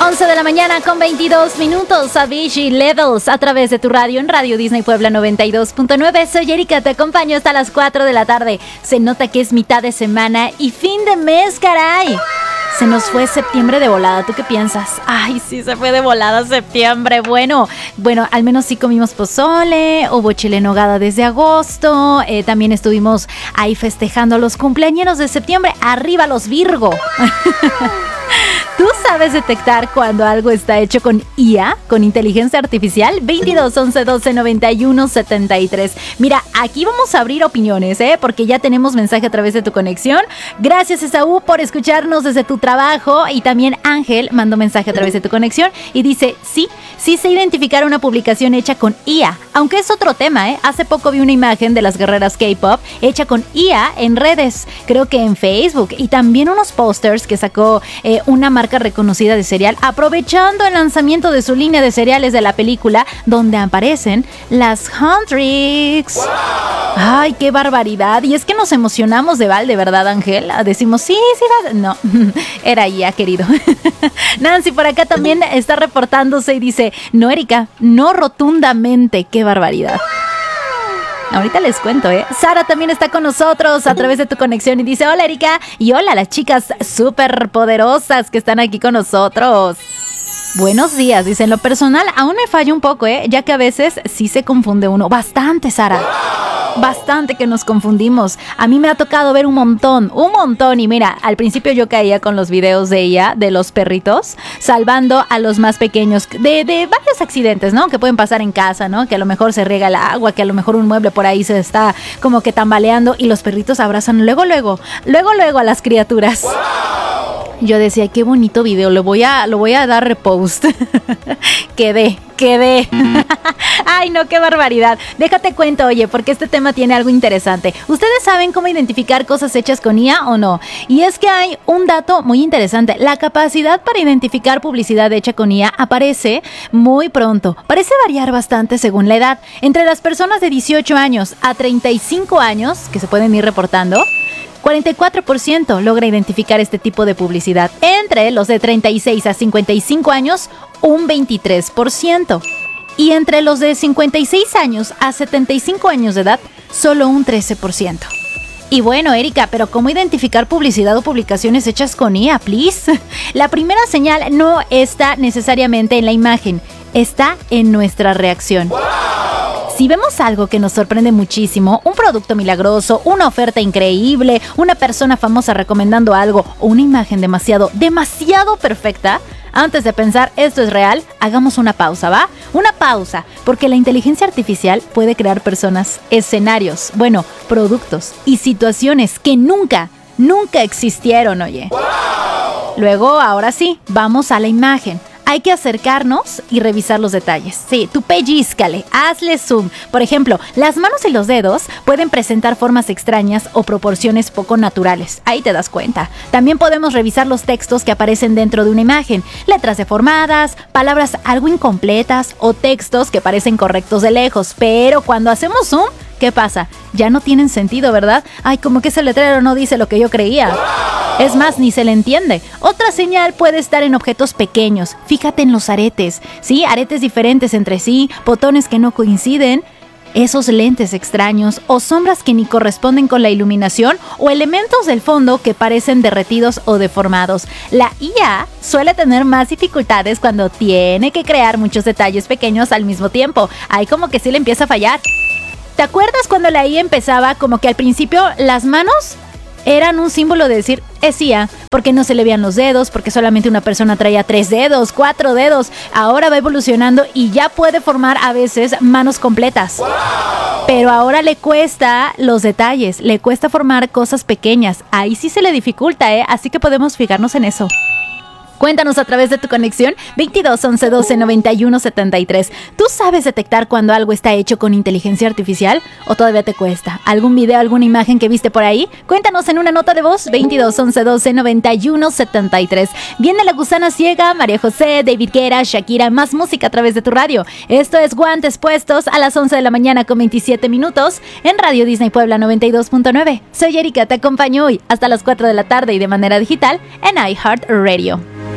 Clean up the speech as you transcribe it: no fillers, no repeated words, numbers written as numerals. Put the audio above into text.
11 de la mañana con 22 minutos. Avicii Levels a través de tu radio en Radio Disney Puebla 92.9. Soy Erika, te acompaño hasta las 4 de la tarde. Se nota que es mitad de semana y fin de mes, caray. Se nos fue septiembre de volada, ¿tú qué piensas? Ay, sí, se fue de volada septiembre. Bueno, al menos sí comimos pozole, hubo chile en nogada desde agosto, también estuvimos ahí festejando los cumpleañeros de septiembre. ¡Arriba los Virgo! ¿Tú sabes detectar cuando algo está hecho con IA, con inteligencia artificial? 22 11 12 91 73. Mira, aquí vamos a abrir opiniones, porque ya tenemos mensaje a través de tu conexión. Gracias, Esaú, por escucharnos desde tu trabajo. Y también Ángel mandó mensaje a través de tu conexión y dice, sí sé identificar una publicación hecha con IA, aunque es otro tema, Hace poco vi una imagen de las guerreras K-pop hecha con IA en redes, creo que en Facebook, y también unos posters que sacó una marca reconocida de cereal, aprovechando el lanzamiento de su línea de cereales de la película, donde aparecen las Huntrix. ¡Wow! ¡Ay, qué barbaridad! Y es que nos emocionamos de ¿verdad, Ángel? Decimos, sí, no, era IA, querido. Nancy por acá también está reportándose y dice, no, Erika, no rotundamente, qué barbaridad. Ahorita les cuento, Sara también está con nosotros a través de tu conexión y dice, hola, Erika, y hola a las chicas súper poderosas que están aquí con nosotros. Buenos días, dice, en lo personal aún me falla un poco, ya que a veces sí se confunde uno. Bastante, Sara. Bastante que nos confundimos. A mí me ha tocado ver un montón. Y mira, al principio yo caía con los videos de ella, de los perritos, salvando a los más pequeños de varios accidentes, ¿no? Que pueden pasar en casa, ¿no? Que a lo mejor se riega el agua, que a lo mejor un mueble por ahí se está como que tambaleando y los perritos abrazan luego a las criaturas. ¡Wow! Yo decía, qué bonito video, lo voy a dar repost. Quedé. Ay, no, qué barbaridad. Déjate cuento, oye, porque este tema tiene algo interesante. ¿Ustedes saben cómo identificar cosas hechas con IA o no? Y es que hay un dato muy interesante. La capacidad para identificar publicidad hecha con IA aparece muy pronto. Parece variar bastante según la edad. Entre las personas de 18 años a 35 años, que se pueden ir reportando, 44% logra identificar este tipo de publicidad. Entre los de 36 a 55 años, un 23%. Y entre los de 56 años a 75 años de edad, solo un 13%. Y bueno, Erika, pero ¿cómo identificar publicidad o publicaciones hechas con IA, please? La primera señal no está necesariamente en la imagen, está en nuestra reacción. ¡Wow! Si vemos algo que nos sorprende muchísimo, un producto milagroso, una oferta increíble, una persona famosa recomendando algo o una imagen demasiado perfecta, antes de pensar esto es real, hagamos una pausa, ¿va? Una pausa, porque la inteligencia artificial puede crear personas, escenarios, productos y situaciones que nunca existieron, oye. ¡Wow! Luego, ahora sí, vamos a la imagen. Hay que acercarnos y revisar los detalles. Sí, tú pellízcale, hazle zoom. Por ejemplo, las manos y los dedos pueden presentar formas extrañas o proporciones poco naturales. Ahí te das cuenta. También podemos revisar los textos que aparecen dentro de una imagen. Letras deformadas, palabras algo incompletas o textos que parecen correctos de lejos. Pero cuando hacemos zoom, ¿qué pasa? Ya no tienen sentido, ¿verdad? Ay, como que ese letrero no dice lo que yo creía. Es más, ni se le entiende. Otra señal puede estar en objetos pequeños. Fíjate en los aretes, ¿sí? Aretes diferentes entre sí, botones que no coinciden, esos lentes extraños o sombras que ni corresponden con la iluminación o elementos del fondo que parecen derretidos o deformados. La IA suele tener más dificultades cuando tiene que crear muchos detalles pequeños al mismo tiempo. Ahí como que sí le empieza a fallar. ¿Te acuerdas cuando la IA empezaba como que al principio las manos eran un símbolo de decir es IA, porque no se le veían los dedos, porque solamente una persona traía 3 dedos, 4 dedos? Ahora va evolucionando y ya puede formar a veces manos completas. ¡Wow! Pero ahora le cuesta los detalles, le cuesta formar cosas pequeñas. Ahí sí se le dificulta, así que podemos fijarnos en eso. Cuéntanos a través de tu conexión 22 11 12 91 73. ¿Tú sabes detectar cuando algo está hecho con inteligencia artificial o todavía te cuesta? ¿Algún video, alguna imagen que viste por ahí? Cuéntanos en una nota de voz 22 11 12 91 73. Viene La Gusana Ciega, María José, David Guerra, Shakira, más música a través de tu radio. Esto es Guantes Puestos a las 11 de la mañana con 27 minutos en Radio Disney Puebla 92.9. Soy Erika, te acompaño hoy hasta las 4 de la tarde y de manera digital en iHeartRadio.